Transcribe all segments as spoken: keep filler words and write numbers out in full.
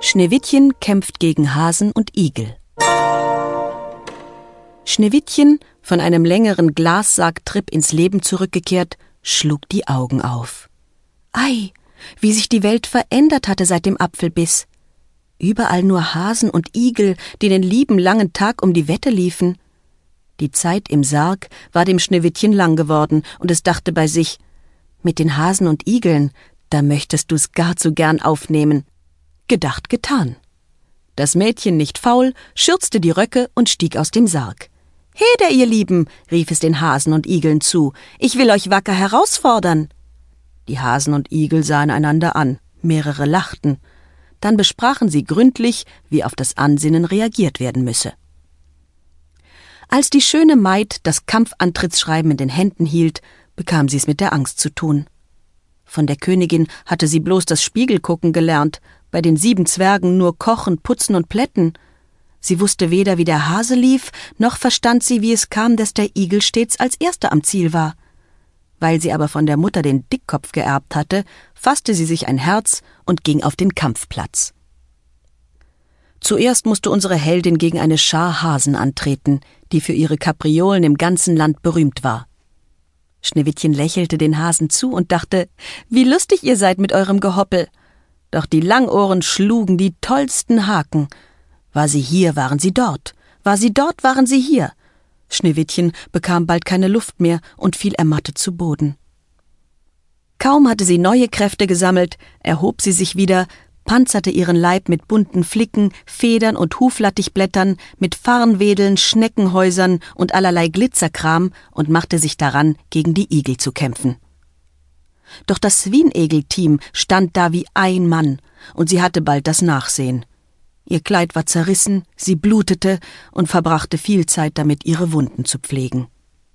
Schneewittchen kämpft gegen Hasen und Igel. Schneewittchen, von einem längeren Glassargtrip ins Leben zurückgekehrt, schlug die Augen auf. Ei, wie sich die Welt verändert hatte seit dem Apfelbiss. Überall nur Hasen und Igel, die den lieben langen Tag um die Wette liefen. Die Zeit im Sarg war dem Schneewittchen lang geworden, und es dachte bei sich, mit den Hasen und Igeln, da möchtest du's gar zu gern aufnehmen. Gedacht, getan. Das Mädchen, nicht faul, schürzte die Röcke und stieg aus dem Sarg. »Hede, ihr Lieben«, rief es den Hasen und Igeln zu, »ich will euch wacker herausfordern.« Die Hasen und Igel sahen einander an, mehrere lachten. Dann besprachen sie gründlich, wie auf das Ansinnen reagiert werden müsse. Als die schöne Maid das Kampfantrittsschreiben in den Händen hielt, bekam sie es mit der Angst zu tun. Von der Königin hatte sie bloß das Spiegelgucken gelernt, bei den sieben Zwergen nur Kochen, Putzen und Plätten. Sie wusste weder, wie der Hase lief, noch verstand sie, wie es kam, dass der Igel stets als Erster am Ziel war. Weil sie aber von der Mutter den Dickkopf geerbt hatte, fasste sie sich ein Herz und ging auf den Kampfplatz. Zuerst musste unsere Heldin gegen eine Schar Hasen antreten, die für ihre Kapriolen im ganzen Land berühmt war. Schneewittchen lächelte den Hasen zu und dachte, wie lustig ihr seid mit eurem Gehoppel. Doch die Langohren schlugen die tollsten Haken. War sie hier, waren sie dort. War sie dort, waren sie hier. Schneewittchen bekam bald keine Luft mehr und fiel ermattet zu Boden. Kaum hatte sie neue Kräfte gesammelt, erhob sie sich wieder, panzerte ihren Leib mit bunten Flicken, Federn und Huflattichblättern, mit Farnwedeln, Schneckenhäusern und allerlei Glitzerkram und machte sich daran, gegen die Igel zu kämpfen. Doch das Swinegel-Team stand da wie ein Mann, und sie hatte bald das Nachsehen. Ihr Kleid war zerrissen, sie blutete und verbrachte viel Zeit damit, ihre Wunden zu pflegen.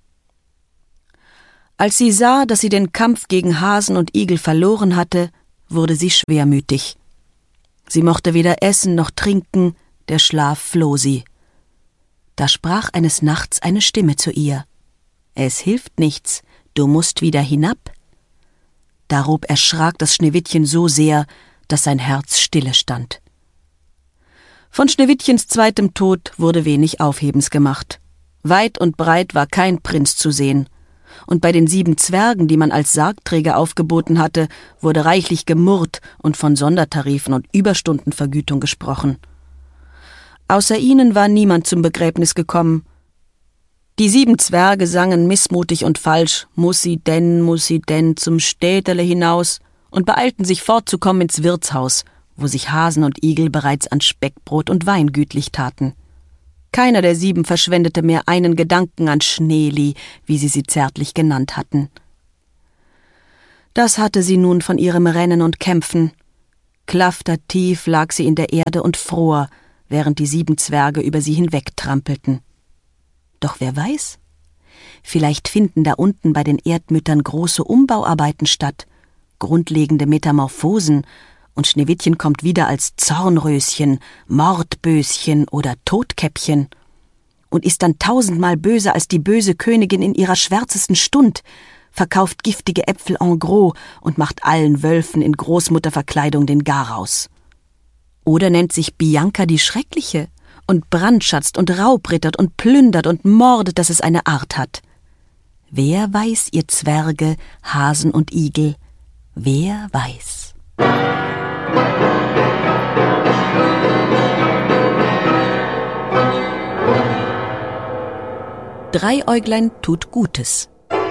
Als sie sah, dass sie den Kampf gegen Hasen und Igel verloren hatte, wurde sie schwermütig. Sie mochte weder essen noch trinken, der Schlaf floh sie. Da sprach eines Nachts eine Stimme zu ihr. »Es hilft nichts, du musst wieder hinab.« Darob erschrak das Schneewittchen so sehr, dass sein Herz stille stand. Von Schneewittchens zweitem Tod wurde wenig Aufhebens gemacht. Weit und breit war kein Prinz zu sehen. Und bei den sieben Zwergen, die man als Sargträger aufgeboten hatte, wurde reichlich gemurrt und von Sondertarifen und Überstundenvergütung gesprochen. Außer ihnen war niemand zum Begräbnis gekommen. Die sieben Zwerge sangen missmutig und falsch, »Muss sie denn, muss sie denn zum Städtele hinaus« und beeilten sich fortzukommen ins Wirtshaus, wo sich Hasen und Igel bereits an Speckbrot und Wein gütlich taten. Keiner der sieben verschwendete mehr einen Gedanken an Schneeli, wie sie sie zärtlich genannt hatten. Das hatte sie nun von ihrem Rennen und Kämpfen. Klaftertief lag sie in der Erde und fror, während die sieben Zwerge über sie hinwegtrampelten. Doch wer weiß? Vielleicht finden da unten bei den Erdmüttern große Umbauarbeiten statt, grundlegende Metamorphosen, und Schneewittchen kommt wieder als Zornröschen, Mordböschen oder Todkäppchen und ist dann tausendmal böser als die böse Königin in ihrer schwärzesten Stund, verkauft giftige Äpfel en gros und macht allen Wölfen in Großmutterverkleidung den Garaus. Oder nennt sich Bianca die Schreckliche und brandschatzt und raubrittert und plündert und mordet, dass es eine Art hat. Wer weiß, ihr Zwerge, Hasen und Igel, wer weiß? Dreiäuglein tut Gutes.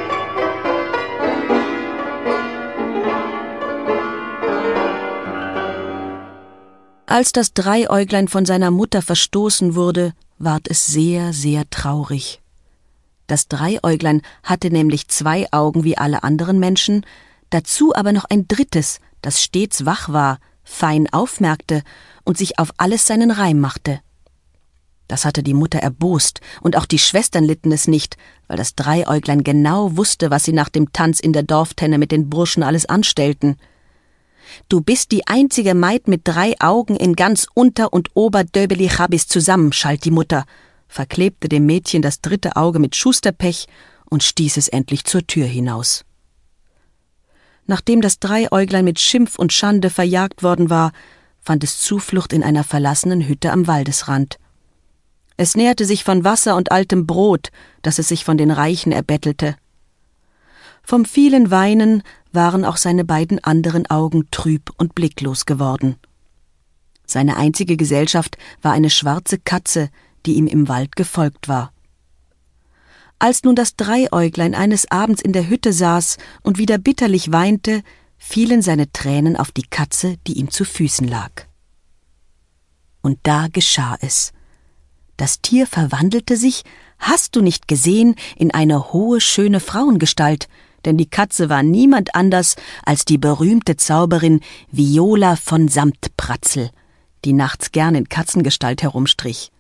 Als das Dreiäuglein von seiner Mutter verstoßen wurde, ward es sehr, sehr traurig. Das Dreiäuglein hatte nämlich zwei Augen wie alle anderen Menschen, dazu aber noch ein drittes, das stets wach war, fein aufmerkte und sich auf alles seinen Reim machte. Das hatte die Mutter erbost, und auch die Schwestern litten es nicht, weil das Dreiäuglein genau wusste, was sie nach dem Tanz in der Dorftenne mit den Burschen alles anstellten. »Du bist die einzige Maid mit drei Augen in ganz Unter- und Oberdöbelichabis zusammen«, schalt die Mutter, verklebte dem Mädchen das dritte Auge mit Schusterpech und stieß es endlich zur Tür hinaus. Nachdem das Dreiäuglein mit Schimpf und Schande verjagt worden war, fand es Zuflucht in einer verlassenen Hütte am Waldesrand. Es nährte sich von Wasser und altem Brot, das es sich von den Reichen erbettelte. Vom vielen Weinen waren auch seine beiden anderen Augen trüb und blicklos geworden. Seine einzige Gesellschaft war eine schwarze Katze, die ihm im Wald gefolgt war. Als nun das Dreiäuglein eines Abends in der Hütte saß und wieder bitterlich weinte, fielen seine Tränen auf die Katze, die ihm zu Füßen lag. Und da geschah es. Das Tier verwandelte sich, hast du nicht gesehen, in eine hohe, schöne Frauengestalt, denn die Katze war niemand anders als die berühmte Zauberin Viola von Samtpratzel, die nachts gern in Katzengestalt herumstrich.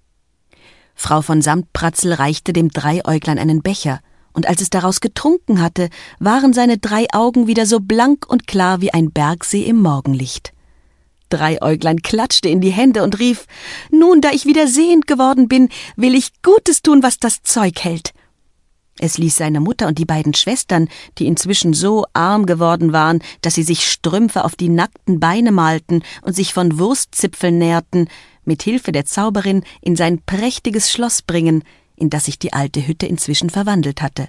Frau von Samtpratzel reichte dem Dreiäuglein einen Becher, und als es daraus getrunken hatte, waren seine drei Augen wieder so blank und klar wie ein Bergsee im Morgenlicht. Dreiäuglein klatschte in die Hände und rief: »Nun, da ich wieder sehend geworden bin, will ich Gutes tun, was das Zeug hält.« Es ließ seine Mutter und die beiden Schwestern, die inzwischen so arm geworden waren, dass sie sich Strümpfe auf die nackten Beine malten und sich von Wurstzipfeln nährten, mit Hilfe der Zauberin in sein prächtiges Schloss bringen, in das sich die alte Hütte inzwischen verwandelt hatte.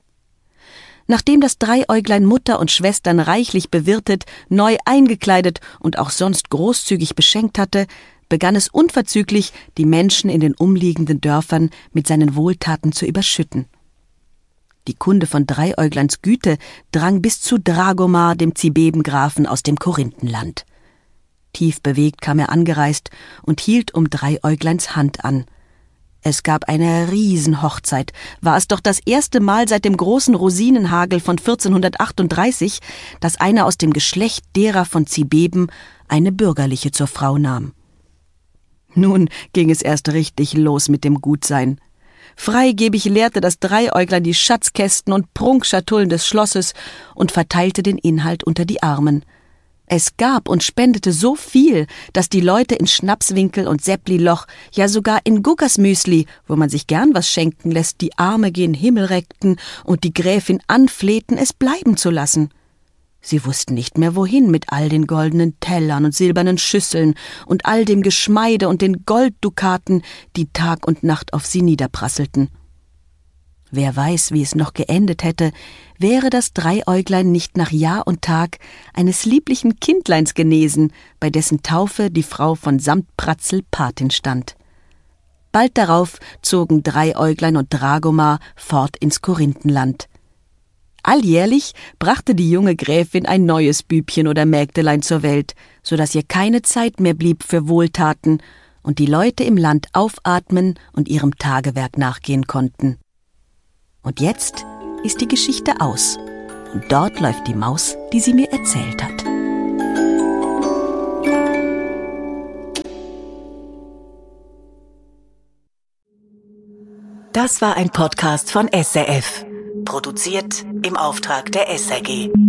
Nachdem das Dreiäuglein Mutter und Schwestern reichlich bewirtet, neu eingekleidet und auch sonst großzügig beschenkt hatte, begann es unverzüglich, die Menschen in den umliegenden Dörfern mit seinen Wohltaten zu überschütten. Die Kunde von Dreiäugleins Güte drang bis zu Dragomar, dem Zibebengrafen aus dem Korinthenland. Tief bewegt kam er angereist und hielt um Dreiäugleins Hand an. Es gab eine Riesenhochzeit, war es doch das erste Mal seit dem großen Rosinenhagel von vierzehnhundertachtunddreißig, dass einer aus dem Geschlecht derer von Zibeben eine bürgerliche zur Frau nahm. Nun ging es erst richtig los mit dem Gutsein. Freigebig leerte das Dreiäuglein die Schatzkästen und Prunkschatullen des Schlosses und verteilte den Inhalt unter die Armen. Es gab und spendete so viel, dass die Leute in Schnapswinkel und Seppliloch, ja sogar in Guggersmüsli, wo man sich gern was schenken lässt, die Arme gen Himmel reckten und die Gräfin anflehten, es bleiben zu lassen. Sie wussten nicht mehr wohin mit all den goldenen Tellern und silbernen Schüsseln und all dem Geschmeide und den Golddukaten, die Tag und Nacht auf sie niederprasselten. Wer weiß, wie es noch geendet hätte, wäre das Dreiäuglein nicht nach Jahr und Tag eines lieblichen Kindleins genesen, bei dessen Taufe die Frau von Samtpratzel Patin stand. Bald darauf zogen Dreiäuglein und Dragomar fort ins Korinthenland. Alljährlich brachte die junge Gräfin ein neues Bübchen oder Mägdelein zur Welt, so dass ihr keine Zeit mehr blieb für Wohltaten und die Leute im Land aufatmen und ihrem Tagewerk nachgehen konnten. Und jetzt ist die Geschichte aus. Und dort läuft die Maus, die sie mir erzählt hat. Das war ein Podcast von S R F. Produziert im Auftrag der S R G.